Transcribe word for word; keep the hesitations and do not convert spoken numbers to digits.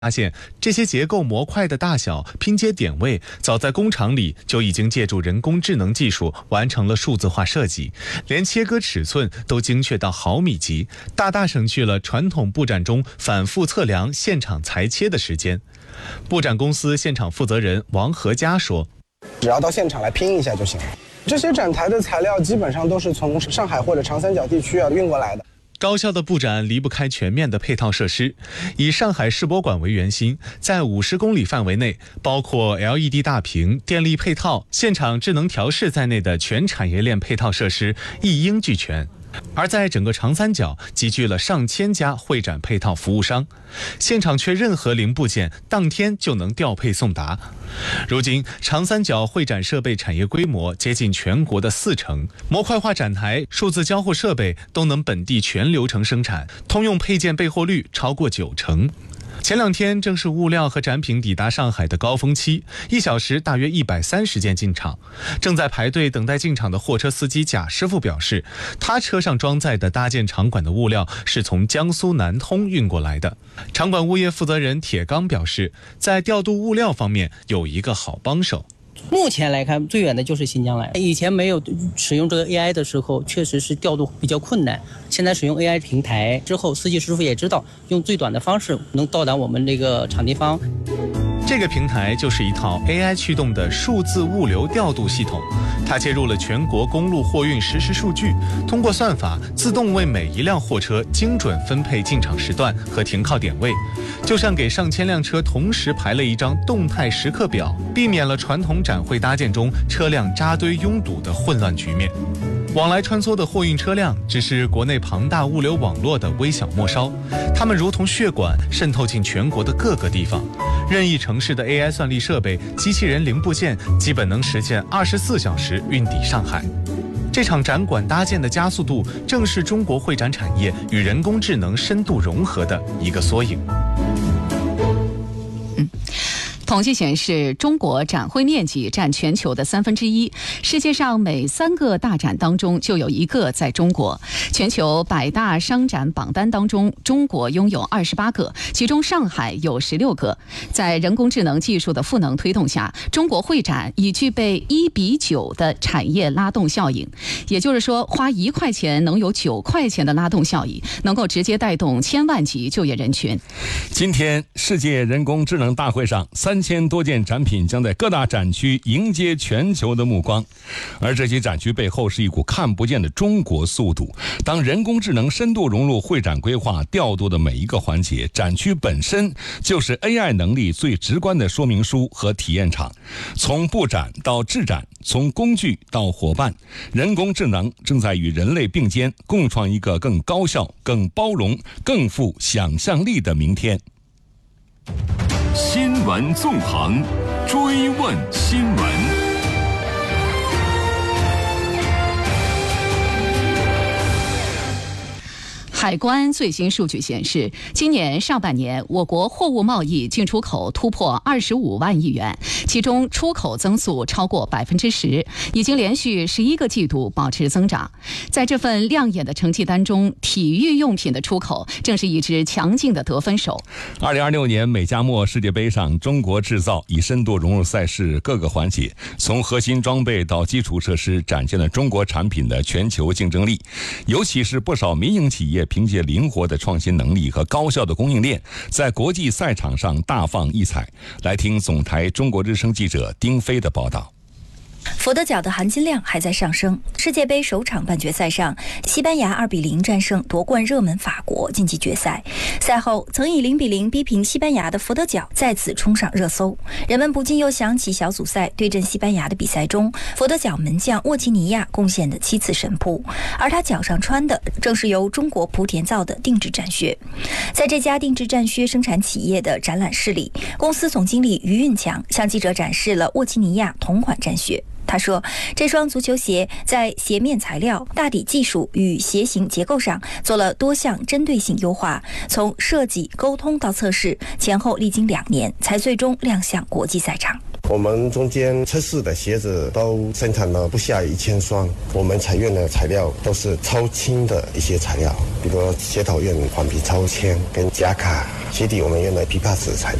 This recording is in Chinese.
发现这些结构模块的大小、拼接点位，早在工厂里就已经借助人工智能技术完成了数字化设计，连切割尺寸都精确到毫米级，大大省去了传统布展中反复测量、现场裁切的时间。布展公司现场负责人王和佳说：“ 只要到现场来拼一下就行了。这些展台的材料基本上都是从上海或者长三角地区啊运过来的。” 高效的布展离不开全面的配套设施。以上海世博馆为圆心，在五十公里范围内，包括 L E D 大屏、电力配套、现场智能调试在内的全产业链配套设施一应俱全。而在整个长三角集聚了上千家会展配套服务商，现场缺任何零部件，当天就能调配送达。如今，长三角会展设备产业规模接近全国的四成，模块化展台、数字交互设备都能本地全流程生产，通用配件备货率超过九成。前两天正是物料和展品抵达上海的高峰期，一小时大约一百三十件进场。正在排队等待进场的货车司机贾师傅表示，他车上装载的搭建场馆的物料是从江苏南通运过来的。场馆物业负责人铁刚表示，在调度物料方面有一个好帮手。 目前来看，最远的就是新疆来。以前没有使用这个 A I 的时候，确实是调度比较困难。现在使用 A I 平台之后，司机师傅也知道用最短的方式能到达我们这个场地方。 这个平台就是一套 A I 驱动的数字物流调度系统，它接入了全国公路货运实时数据，通过算法自动为每一辆货车精准分配进场时段和停靠点位，就像给上千辆车同时排了一张动态时刻表，避免了传统展会搭建中车辆扎堆拥堵的混乱局面。往来穿梭的货运车辆只是国内庞大物流网络的微小末梢，它们如同血管渗透进全国的各个地方。任意城市的 A I 算力设备、机器人零部件基本能实现二十四小时运抵上海。这场展馆搭建的加速度，正是中国会展产业与人工智能深度融合的一个缩影。 嗯。统计显示，中国展会面积占全球的三分之一，世界上每三个大展当中就有一个在中国。全球百大商展榜单当中，中国拥有二十八个，其中上海有十六个。在人工智能技术的赋能推动下，中国会展已具备一比九的产业拉动效应。也就是说，花一块钱能有九块钱的拉动效益，能够直接带动千万级就业人群。 今天，世界人工智能大会上，三千多件展品将在各大展区迎接全球的目光，而这些展区背后是一股看不见的中国速度。当人工智能深度融入会展规划调度的每一个环节，展区本身就是 A I 能力最直观的说明书和体验场。从布展到制展，从工具到伙伴，人工智能正在与人类并肩，共创一个更高效、更包容、更富想象力的明天。 新闻纵横，追问新闻。 海关最新数据显示，今年上半年我国货物贸易进出口突破二十五万亿元，其中出口增速超过百分之十，已经连续十一个季度保持增长。在这份亮眼的成绩单中，体育用品的出口正是一支强劲的得分手。 二零二六年美加墨世界杯上，中国制造已深度融入赛事各个环节，从核心装备到基础设施，展现了中国产品的全球竞争力。尤其是不少民营企业凭借灵活的创新能力和高效的供应链，在国际赛场上大放异彩。来听总台中国之声记者丁飞的报道。 佛得角的含金量还在上升。世界杯首场半决赛上，西班牙二比零战胜夺冠热门法国，晋级决赛。赛后，曾以零比零逼平西班牙的佛得角再次冲上热搜，人们不禁又想起小组赛对阵西班牙的比赛中，佛得角门将沃奇尼亚贡献的七次神扑，而他脚上穿的正是由中国莆田造的定制战靴。在这家定制战靴生产企业的展览室里，公司总经理于运强向记者展示了沃奇尼亚同款战靴。他说，这双足球鞋在鞋面材料、大底技术与鞋型结构上做了多项针对性优化，从设计、沟通到测试，前后历经两年，才最终亮相国际赛场。 我们中间测试的鞋子都生产了不下一千双，我们采用的材料都是超轻的一些材料，比如鞋头用环皮超纤跟夹卡，鞋底我们用的 P P A S 材料。